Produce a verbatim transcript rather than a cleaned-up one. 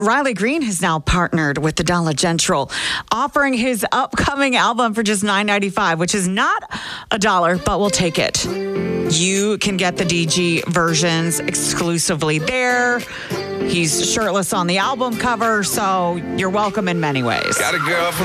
Riley Green has now partnered with the Dollar General, offering his upcoming album for just nine ninety-five, which is not a dollar, but we'll take it. You can get the D G versions exclusively there. He's shirtless on the album cover, so you're welcome in many ways. Got a girl from